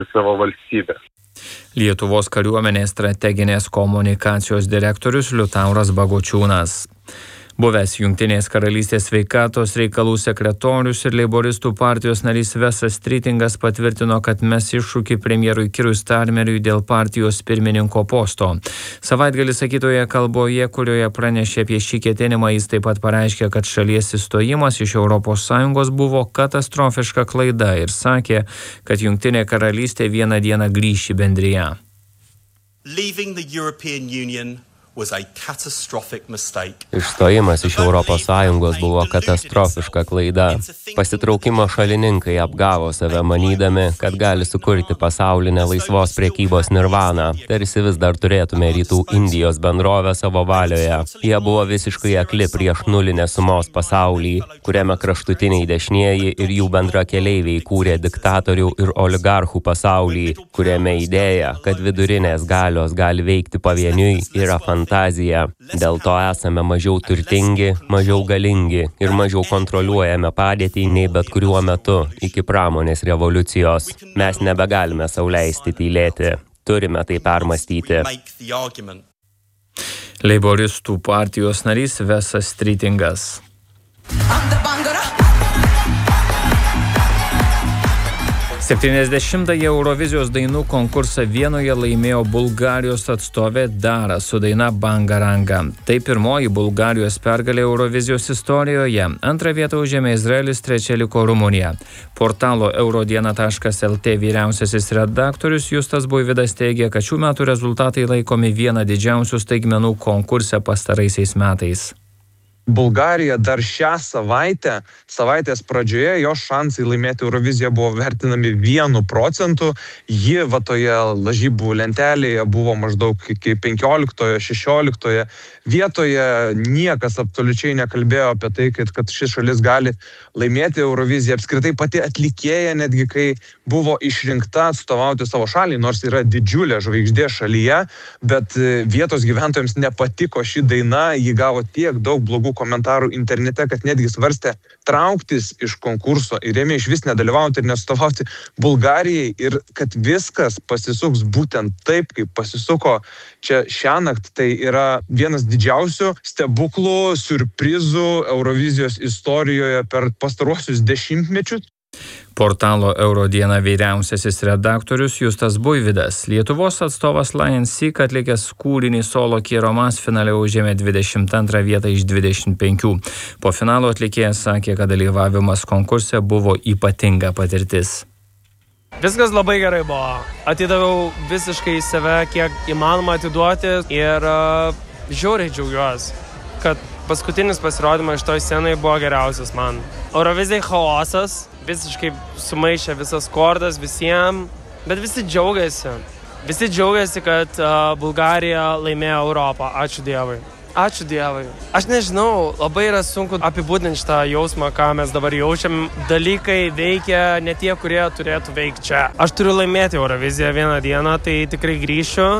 savo valstybę. Lietuvos kariuomenės strateginės komunikacijos direktorius Liutauras Bagočiūnas. Buvęs Jungtinės karalystės sveikatos reikalų sekretorius ir leiboristų partijos narys Vesas Stritingas patvirtino, kad mes iššūkį premjerui Kirui Starmeriui dėl partijos pirmininko posto. Savaitgalį sakytoje kalboje, kurioje pranešė apie šį ketinimą, jis taip pat pareiškė, kad šalies įstojimas iš ES buvo katastrofiška klaida ir sakė, kad Jungtinė karalystė vieną dieną grįš į bendriją. Leaving the European Union was a catastrophic mistake. Išstojimas iš ES buvo katastrofiška klaida. Pasitraukimo šalininkai apgavo save manydami, kad gali sukurti pasaulinę laisvos priekybos nirvaną. Tarsi vis dar turėtume Rytų Indijos bendrovę savo valioje. Jie buvo visiškai akli prieš nulinės sumos pasaulį, kuriame kraštutiniai dešinieji ir jų bendrakeleiviai kūrė diktatorių ir oligarchų pasaulį, kuriame idėja, kad vidurinės galios gali veikti pavieniui, yra fantazija. Dėl to esame mažiau turtingi, mažiau galingi ir mažiau kontroliuojame padėtį nei bet kuriuo metu iki pramonės revoliucijos. Mes nebegalime sau leisti tylėti. Turime tai permąstyti. Leiboristų partijos narys Vesas Stritingas. 70-ąjį Eurovizijos dainų konkursą Vienoje laimėjo Bulgarijos atstovė Dara su daina Bangaranga. Tai pirmoji Bulgarijos pergalė Eurovizijos istorijoje. Antrą vietą užėmė Izraelis, trečia liko Rumunija. Portalo eurodiena.lt vyriausiasis redaktorius Justas Buivydas teigia, kad šių metų rezultatai laikomi viena didžiausių staigmenų konkurse pastaraisiais metais. Bulgarija dar šią savaitės pradžioje jos šansai laimėti Euroviziją buvo vertinami 1%. Ji toje lažybų lentelėje buvo maždaug iki 15-16 vietoje. Niekas absoliučiai nekalbėjo apie tai, kad ši šalis gali laimėti Euroviziją. Apskritai pati atlikėja, netgi kai buvo išrinkta atstovauti savo šalį, nors yra didžiulė žvaigždė šalyje, bet vietos gyventojams nepatiko ši daina, ji gavo tiek daug blogų komentarų internete, kad netgi svarstė trauktis iš konkurso ir ėmė išvis nedalyvauti ir neatstovauti Bulgarijai, ir kad viskas pasisuks būtent taip, kaip pasisuko čia šiąnakt. Tai yra vienas didžiausių stebuklų, siurprizų Eurovizijos istorijoje per pastaruosius dešimtmečius. Portalo Eurodiena vyriausiasis redaktorius Justas Buivydas. Lietuvos atstovas Lion Seek atlikęs kūrinį solo Kieromas finale užėmė 22 vietą iš 25. Po finalo atlikėjas sakė, kad dalyvavimas konkurse buvo ypatinga patirtis. Viskas labai gerai buvo. Atidaviau visiškai save, kiek įmanoma atiduoti, ir žiauriai džiaugiuosi, kad paskutinis pasirodymas šitoj scenai buvo geriausias man. Eurovizijai chaosas, visiškai sumaišė visas kortas visiems, bet visi džiaugiasi. Visi džiaugiasi, kad Bulgarija laimėjo Europą. Ačiū Dievui. Ačiū Dievui. Aš nežinau, labai yra sunku apibūdinti šitą jausmą, ką mes dabar jaučiam. Dalykai veikia ne tie, kurie turėtų veikti čia. Aš turiu laimėti Euroviziją vieną dieną, tai tikrai grįšiu.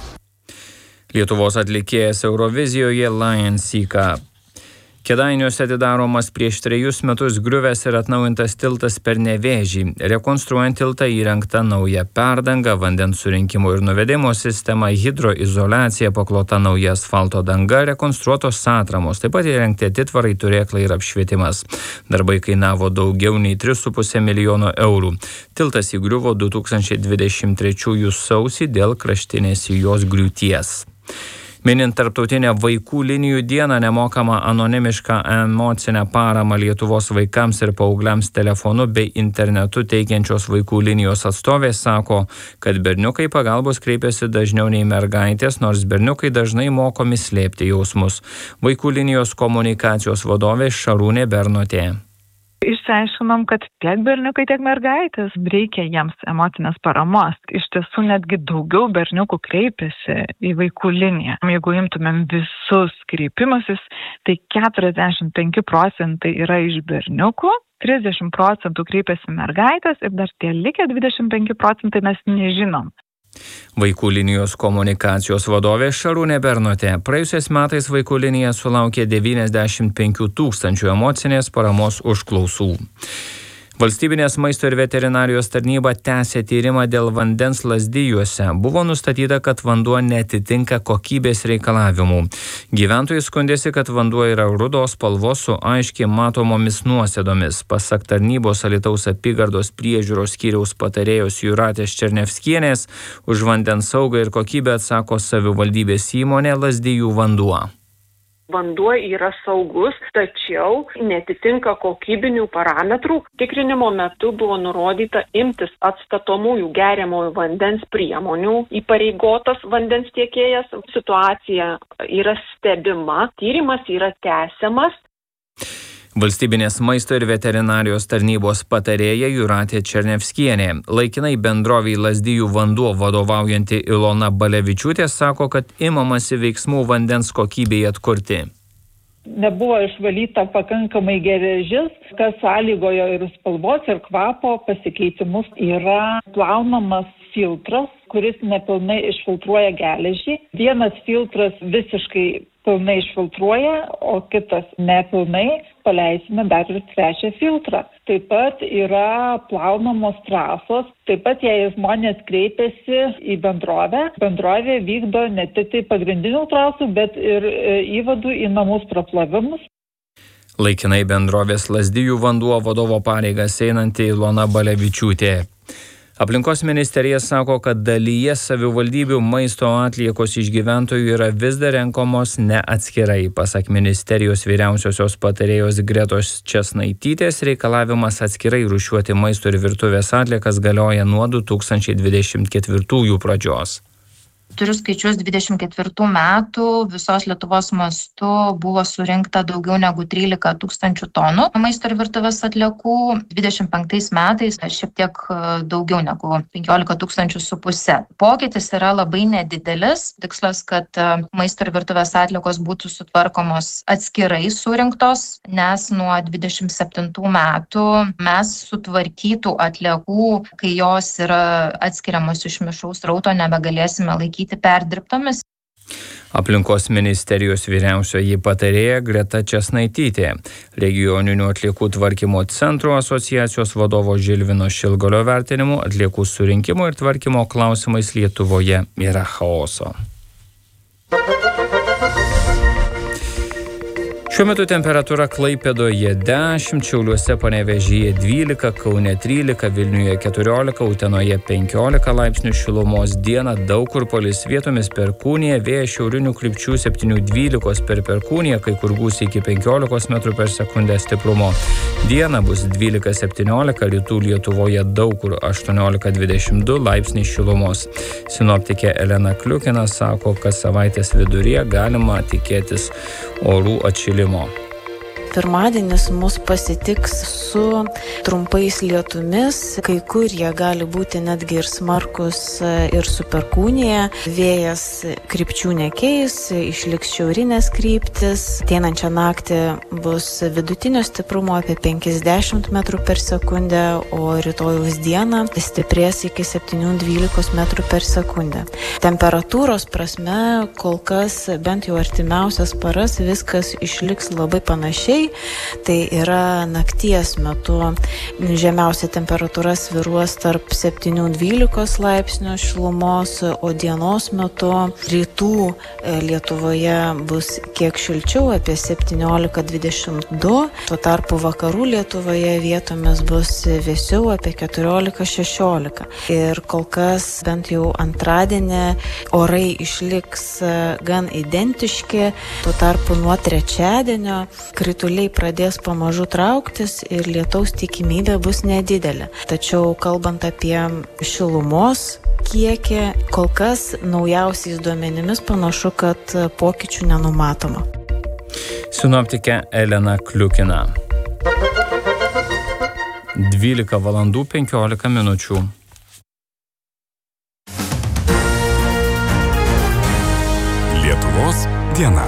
Lietuvos atlikėjas Eurovizijoje Lion Seek. Kėdainiuose atidaromas prieš 3 metus griuvęs ir atnaujintas tiltas per Nevėžį. Rekonstruojant tiltą įrengta nauja perdanga, vandens surinkimo ir nuvedimo sistema, hidroizoliacija, paklota nauja asfalto danga, rekonstruotos atramos, taip pat įrengti atitvarai, turėklai ir apšvietimas. Darbai kainavo daugiau nei 3,5 milijono eurų. Tiltas įgriuvo 2023 sausį dėl kraštinės jos griūties. Minint Tarptautinę vaikų linijų dieną, nemokamą anonimišką emocinę paramą Lietuvos vaikams ir paaugliams telefonu bei internetu teikiančios vaikų linijos atstovės sako, kad berniukai pagalbos kreipiasi dažniau nei mergaitės, nors berniukai dažnai mokomi slėpti jausmus. Vaikų linijos komunikacijos vadovė Šarūnė Bernotė. Išsiaiškinom, kad tiek berniukai, tiek mergaitės reikia jiems emocinės paramos. Iš tiesų netgi daugiau berniukų kreipiasi į vaikų liniją. Jeigu imtumėm visus kreipimasis, tai 45% yra iš berniukų, 30% kreipiasi mergaitės ir dar tie likę 25% mes nežinom. Vaikų linijos komunikacijos vadovė Šarūnė Bernotė. Praėjusiais metais vaikų linija sulaukė 95 000 emocinės paramos užklausų. Valstybinės maisto ir veterinarijos tarnyba tęsia tyrimą dėl vandens Lazdijuose. Buvo nustatyta, kad vanduo neatitinka kokybės reikalavimų. Gyventojai skundėsi, kad vanduo yra rudos spalvos su aiškiai matomomis nuosėdomis. Pasak tarnybos Alytaus apygardos priežiūros skyriaus patarėjos Jūratės Černevskienės, už vandens saugą ir kokybę atsako savivaldybės įmonė Lazdijų vanduo. Vanduo yra saugus, tačiau netitinka kokybinių parametrų. Tikrinimo metu buvo nurodyta imtis atstatomųjų geriamojo vandens priemonių. Įpareigotas vandens tiekėjas. Situacija yra stebima, tyrimas yra tęsiamas. Valstybinės maisto ir veterinarijos tarnybos patarėja Jūratė Černevskienė. Laikinai bendrovei Lazdijų vanduo vadovaujanti Ilona Balevičiūtė sako, kad imamasi veiksmų vandens kokybei atkurti. Nebuvo išvalyta pakankamai geležis, kas sąlygojo ir spalvos, ir kvapo pasikeitimus. Yra plaunamas filtras, kuris nepilnai išfiltruoja geležį. Vienas filtras visiškai pilnai išfiltruoja, o kitas nepilnai. Paleisime dar ir trečią filtrą. Taip pat yra plaunamos trasos. Taip pat, jei žmonės kreipiasi į bendrovė vykdo ne tik tai pagrindinių trasų, bet ir įvadų į namus praplavimus. Laikinai bendrovės Lazdijų vanduo vadovo pareigas einanti Ilona Balevičiūtė. Aplinkos ministerija sako, kad dalyje savivaldybių maisto atliekos iš gyventojų yra vis dar renkamos ne atskirai. Pasak ministerijos vyriausiosios patarėjos Gretos Česnaitytės, reikalavimas atskirai rūšiuoti maisto ir virtuvės atliekas galioja nuo 2024 pradžios. Turiu skaičius 24 metų, visos Lietuvos mastu buvo surinkta daugiau negu 13 000 tonų maisto ir virtuvės atliekų. 25 metais šiek tiek daugiau negu 15 500. Pokytis yra labai nedidelis. Tikslas, kad maisto ir virtuvės atliekos būtų sutvarkomos atskirai surinktos, nes nuo 27 metų mes sutvarkytų atliekų, kai jos yra atskiriamos iš mišraus srauto, nebegalėsime laikyti perdirbtomis. Aplinkos ministerijos vyriausioji patarėja Greta Česnaitytė. Regioninių atliekų tvarkymo centro asociacijos vadovo Žilvino Šilgalio vertinimu atliekų surinkimo ir tvarkymo klausimais Lietuvoje yra chaoso. Šiuo metu temperatūra Klaipėdoje 10, Šiauliuose, Panevėžyje 12, Kaune 13, Vilniuje 14, Utenoje 15 laipsnių šilumos. Dieną daug kur palis, vietomis perkūnija, vėjas šiaurinių krypčių 7-12 per perkūniją, kai kur gūsiai iki 15 metrų per sekundę stiprumo. Dieną bus 12-17, rytų Lietuvoje daug kur 18-22 laipsniai šilumos. Sinoptikė Elena Kliukina sako, kad savaitės viduryje galima tikėtis orų atšilimo. Pirmadienis mus pasitiks su trumpais lietumis, kai kur jie gali būti netgi ir smarkus ir su perkūnija. Vėjas krypčių nekeis, išliks šiaurinės kryptis. Ateinančią naktį bus vidutinio stiprumo apie 50 metrų per sekundę, o rytojaus dieną stiprės iki 7-12 metrų per sekundę. Temperatūros prasme kol kas bent jau artimiausias paras viskas išliks labai panašiai. Tai yra nakties metu žemiausia temperatūra svyruos tarp 7-12 laipsnių šilumos, o dienos metu rytų Lietuvoje bus kiek šilčiau, apie 17-22. Tuo tarpu vakarų Lietuvoje vietomis bus vėsiau, apie 14-16. Ir kol kas bent jau antradienį orai išliks gan identiški, tuo tarpu nuo trečiadienio krituliai pradės pamažu trauktis ir lietaus tikimybė bus nedidelė. Tačiau kalbant apie šilumos kiekį, kol kas naujausiais duomenimis panašu, kad pokyčių nenumatoma. Sinoptikė Elena Kliukina. 12:15. Lietuvos diena.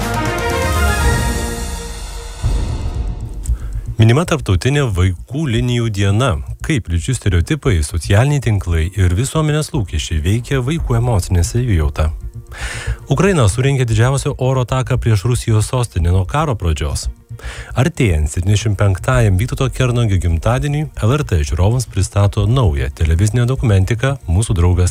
Minima tarptautinė vaikų linijų diena. Kaip lyčių stereotipai, socialiniai tinklai ir visuomenės lūkesčiai veikia vaikų emocinę savijautą. Ukraina surengė didžiausią oro ataką prieš Rusijos sostinę nuo karo pradžios. Artėjant 75-ajam Vytauto Kernagio gimtadieniui, LRT žiūrovams pristato naują televizinę dokumentiką Mūsų draugas